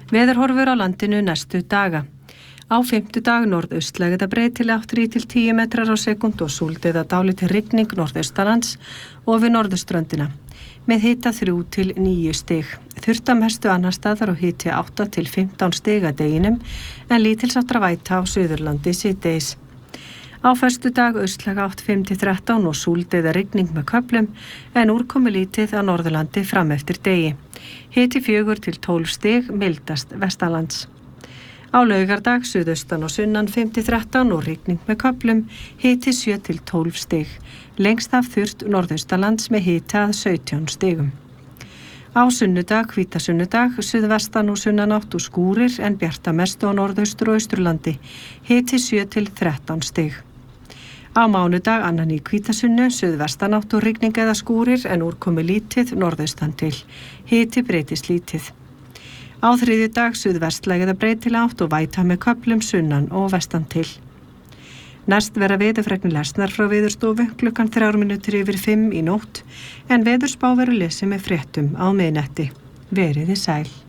Veðurhorfur á landinu næstu daga. Á fimmtudag norðaustlæg eða breytileg 3–10 metrar á sekúnd og súld eða dálítil rigning norðaustanlands og við norðurströndina. Með hita 3–9 stig. Þurrt að mestu annars staðar og hiti 8–15 stig að deginum en lítilsháttar væta á Suðurlandi síðdegis. Á föstudag austlæg 5–13 og súld eða rigning með köflum en úrkomulítið á Norðurlandi fram eftir degi. Hiti 4–12 stig mildast vestanlands. Á laugardag suðaustan og sunnan 5–13 og rigning með köflum, hiti 7–12 stig. Lengst af þurrt norðaustalands með hiti að 17 stigum. Á sunnudag, hvítasunnudag, suðvestan og sunnanátt og skúrir en bjart að mestu á norðaustur og austurlandi. Hiti 7–13 stig. Á mánudag annan í hvítasunnu, suðvestanátt og rigning eða skúrir en úrkomi lítið norðaustan til. Hiti breytist lítið. Á þriðjudag suðvestlæg eða breytileg átt og væta með köflum sunnan og vestan til. Næst verða veðurfregnir lesnar frá Veðurstofu klukkan 4:05 í nótt en veðurspá verður lesið með fréttum á miðnætti. Veriði sæl.